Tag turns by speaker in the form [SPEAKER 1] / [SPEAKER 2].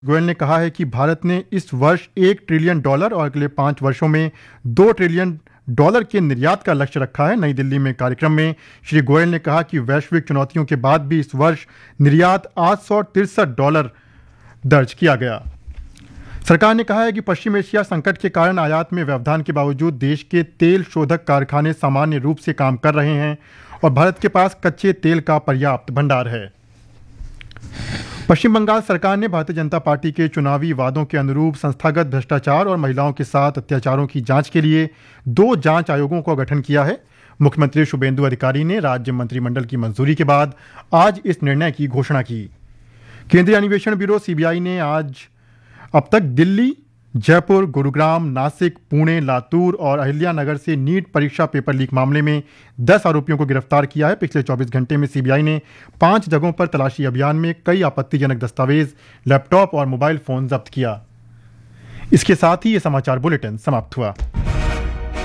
[SPEAKER 1] गोयल ने कहा है कि भारत ने इस वर्ष $1 ट्रिलियन और अगले 5 वर्षों में $2 ट्रिलियन के निर्यात का लक्ष्य रखा है। नई दिल्ली में कार्यक्रम में श्री गोयल ने कहा कि वैश्विक चुनौतियों के बाद भी इस वर्ष निर्यात $863 दर्ज किया गया। सरकार ने कहा है कि पश्चिम एशिया संकट के कारण आयात में व्यवधान के बावजूद देश के तेल शोधक कारखाने सामान्य रूप से काम कर रहे हैं और भारत के पास कच्चे तेल का पर्याप्त भंडार है। पश्चिम बंगाल सरकार ने भारतीय जनता पार्टी के चुनावी वादों के अनुरूप संस्थागत भ्रष्टाचार और महिलाओं के साथ अत्याचारों की जांच के लिए 2 जांच आयोगों का गठन किया है। मुख्यमंत्री शुभेंदु अधिकारी ने राज्य मंत्रिमंडल की मंजूरी के बाद आज इस निर्णय की घोषणा की। केंद्रीय अन्वेषण ब्यूरो सीबीआई ने अब तक दिल्ली, जयपुर, गुरुग्राम, नासिक, पुणे, लातूर और अहिल्यानगर से नीट परीक्षा पेपर लीक मामले में 10 आरोपियों को गिरफ्तार किया है। पिछले 24 घंटे में सीबीआई ने 5 जगहों पर तलाशी अभियान में कई आपत्तिजनक दस्तावेज, लैपटॉप और मोबाइल फोन जब्त किया। इसके साथ ही ये समाचार बुलेटिन समाप्त हुआ।